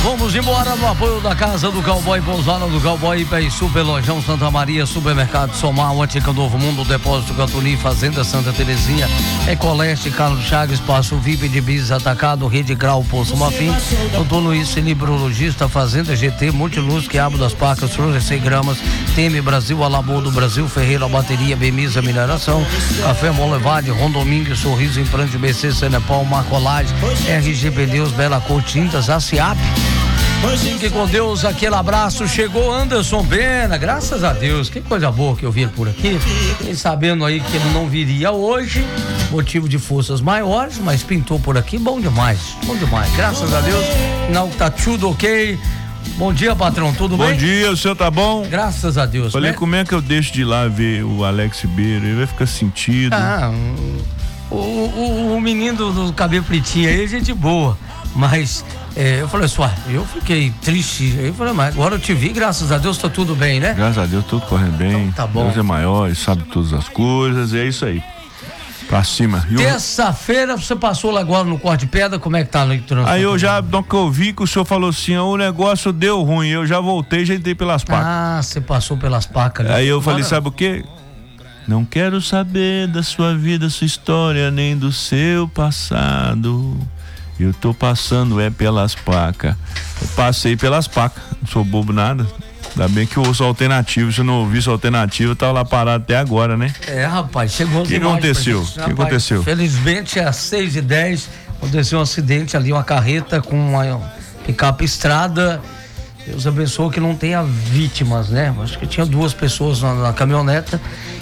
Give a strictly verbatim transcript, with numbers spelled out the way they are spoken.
Vamos embora no apoio da Casa do Cowboy, Pousada do Cowboy, Pé Super Lojão Santa Maria, Supermercado Somar, Ótica Novo Mundo, Depósito Catuni, Fazenda Santa Terezinha, Ecoleste, Carlos Chagas, Espaço V I P de Bis, Atacado, Rede Grau, Poço Mafim, Doutor Luiz, Librologista, Fazenda G T, Multiluz, Quiabo das Pacas, Florescer Gramas, Teme Brasil, Alaboa do Brasil, Ferreira Bateria, Bemisa Mineração, Café Molevade, Rondomingue, Sorriso Implante, B C, Senepal, Marcolage, R G Pneus, Bela Cor Tintas, A C I A P. Fique com Deus, aquele abraço. Chegou Anderson Pena, graças a Deus, que coisa boa que eu vi por aqui. E sabendo aí que ele não viria hoje, motivo de forças maiores, mas pintou por aqui, bom demais, bom demais, graças a Deus. Não, tá tudo ok. Bom dia, patrão, tudo bom bem? Bom dia, o senhor tá bom? Graças a Deus. Falei, né? Como é que eu deixo de ir lá ver o Alex Ribeiro? Ele vai ficar sentido. Ah, o, o, o menino do cabelo pretinho aí é gente boa, mas é, eu falei assim, ué, eu fiquei triste. Eu falei, mas agora eu te vi, graças a Deus tá tudo bem, né? Graças a Deus, tudo correndo bem. Então, tá bom. Deus é maior, ele sabe todas as coisas, é isso aí. Pra cima. Eu... Terça-feira você passou lá agora no Corte de Pedra, como é que tá no trânsito? Aí eu já, no que eu vi que o senhor falou assim, ó, o negócio deu ruim, eu já voltei, já entrei pelas pacas. Ah, você passou pelas pacas. Aí eu falei, sabe o quê? Não quero saber da sua vida, sua história, nem do seu passado. Eu tô passando é pelas pacas. Eu passei pelas pacas, não sou bobo nada. Ainda bem que eu ouço alternativo, se eu não ouvisse alternativo, eu tava lá parado até agora, né? É, rapaz, chegou. O que aconteceu? O que aconteceu? Felizmente, às seis e dez, aconteceu um acidente ali, uma carreta com uma picape estrada. Deus abençoe que não tenha vítimas, né? Acho que tinha duas pessoas na, na caminhoneta